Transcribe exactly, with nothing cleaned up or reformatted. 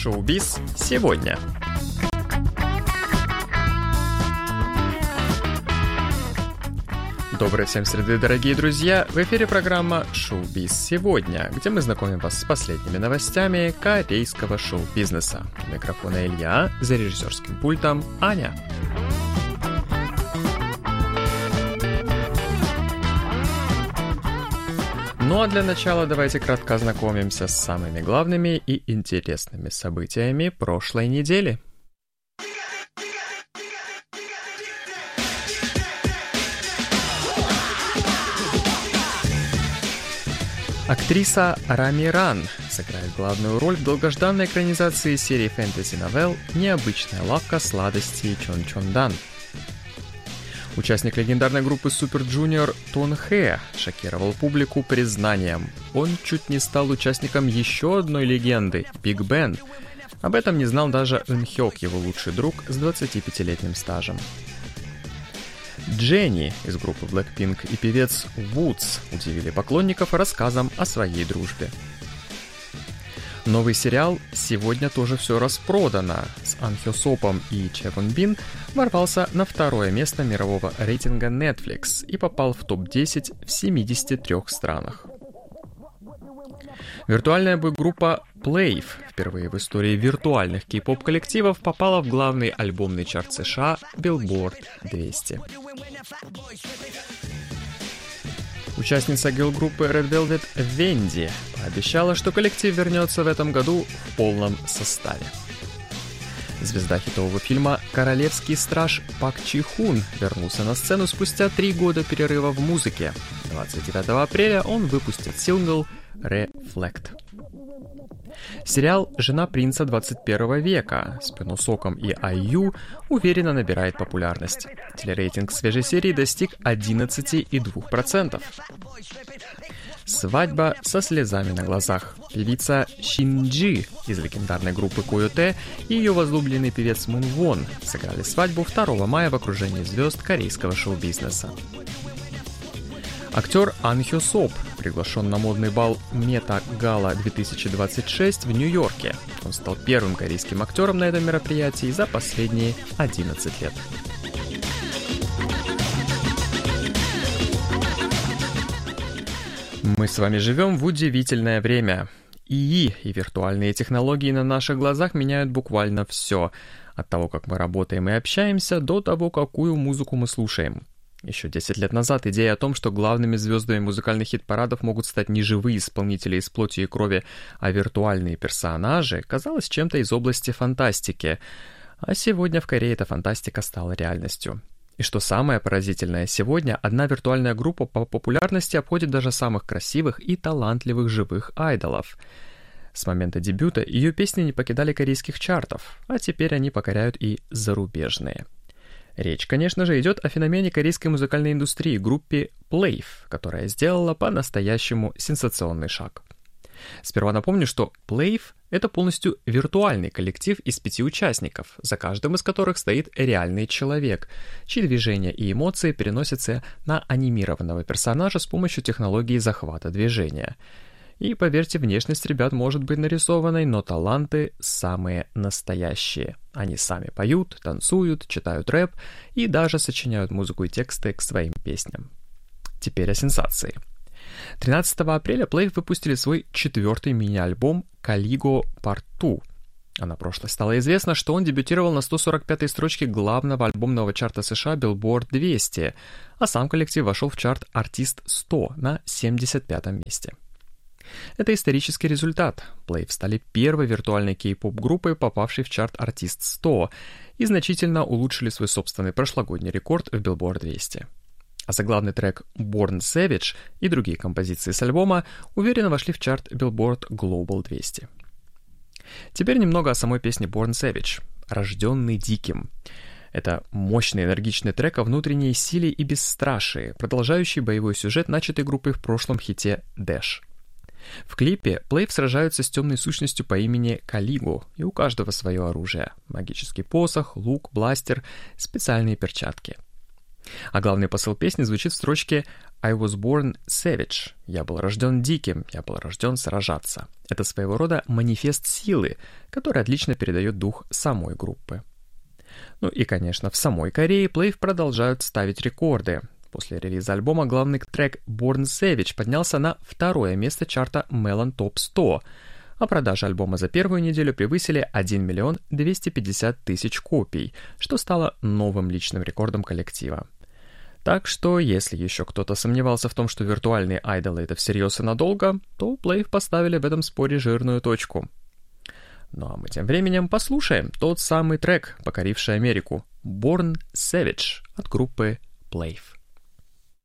Шоу-биз сегодня. Доброй всем среды, дорогие друзья! В эфире программа «Шоу-биз сегодня», где мы знакомим вас с последними новостями корейского шоу-бизнеса. У микрофона Илья, за режиссерским пультом Аня. Ну а для начала давайте кратко ознакомимся с самыми главными и интересными событиями прошлой недели. Актриса Рами Ран сыграет главную роль в долгожданной экранизации серии фэнтези-новелл «Необычная лавка сладостей Чон Чон Дан». Участник легендарной группы Super Junior Тон Хэ шокировал публику признанием. Он чуть не стал участником еще одной легенды – Биг Бен. Об этом не знал даже Ын Хёк, его лучший друг с двадцатипятилетним стажем. Дженни из группы Blackpink и певец Вудс удивили поклонников рассказом о своей дружбе. Новый сериал «Сегодня тоже все распродано» с Ан Хё Сопом и Чэ Вон Бин ворвался на второе место мирового рейтинга Netflix и попал в топ десять в семидесяти трёх странах. Виртуальная бой-группа Playf впервые в истории виртуальных кей-поп коллективов попала в главный альбомный чарт США Billboard двести. Участница гирл-группы Red Velvet Венди пообещала, что коллектив вернется в этом году в полном составе. Звезда хитового фильма «Королевский страж» Пак Чи Хун вернулся на сцену спустя три года перерыва в музыке. двадцать девятого апреля он выпустит сингл «Reflect». Сериал «Жена принца двадцать первого века» с Пёну Соком и Ай Ю уверенно набирает популярность. Телерейтинг свежей серии достиг одиннадцать целых две десятых процента. Свадьба со слезами на глазах. Певица Шинджи из легендарной группы Койоте и ее возлюбленный певец Мун Вон сыграли свадьбу второго мая в окружении звезд корейского шоу-бизнеса. Актер Ан Хё Соп приглашен на модный бал Мета Гала две тысячи двадцать шесть в Нью-Йорке. Он стал первым корейским актером на этом мероприятии за последние одиннадцать лет. Мы с вами живем в удивительное время. ИИ и виртуальные технологии на наших глазах меняют буквально все. От того, как мы работаем и общаемся, до того, какую музыку мы слушаем. Еще десять лет назад идея о том, что главными звездами музыкальных хит-парадов могут стать не живые исполнители из плоти и крови, а виртуальные персонажи, казалась чем-то из области фантастики. А сегодня в Корее эта фантастика стала реальностью. И что самое поразительное, сегодня одна виртуальная группа по популярности обходит даже самых красивых и талантливых живых айдолов. С момента дебюта ее песни не покидали корейских чартов, а теперь они покоряют и зарубежные. Речь, конечно же, идет о феномене корейской музыкальной индустрии, группе Playf, которая сделала по-настоящему сенсационный шаг. Сперва напомню, что Playf — это полностью виртуальный коллектив из пяти участников, за каждым из которых стоит реальный человек, чьи движения и эмоции переносятся на анимированного персонажа с помощью технологии захвата движения. И, поверьте, внешность ребят может быть нарисованной, но таланты самые настоящие. Они сами поют, танцуют, читают рэп и даже сочиняют музыку и тексты к своим песням. Теперь о сенсации. тринадцатого апреля Playf выпустили свой четвертый мини-альбом «Калиго Part два». А на прошлой стало известно, что он дебютировал на сто сорок пятой строчке главного альбомного чарта США Billboard двести, а сам коллектив вошел в чарт Артист сто на семьдесят пятом месте. Это исторический результат. Playf стали первой виртуальной кей-поп-группой, попавшей в чарт Артист сто, и значительно улучшили свой собственный прошлогодний рекорд в Billboard двести. А заглавный трек Born Savage и другие композиции с альбома уверенно вошли в чарт Billboard Global двести. Теперь немного о самой песне Born Savage, «Рожденный диким». Это мощный энергичный трек о внутренней силе и бесстрашии, продолжающий боевой сюжет, начатый группой в прошлом хите Dash. В клипе Playf сражаются с темной сущностью по имени Калиго, и у каждого свое оружие – магический посох, лук, бластер, специальные перчатки. А главный посыл песни звучит в строчке «I was born savage» — «Я был рожден диким, я был рожден сражаться». Это своего рода манифест силы, который отлично передает дух самой группы. Ну и, конечно, в самой Корее Playf продолжают ставить рекорды. После релиза альбома главный трек «Born Savage» поднялся на второе место чарта Melon Top сто, а продажи альбома за первую неделю превысили один миллион двести пятьдесят тысяч копий, что стало новым личным рекордом коллектива. Так что, если еще кто-то сомневался в том, что виртуальные айдолы — это всерьез и надолго, то Playf поставили в этом споре жирную точку. Ну а мы тем временем послушаем тот самый трек, покоривший Америку — «Born Savage» от группы Playf.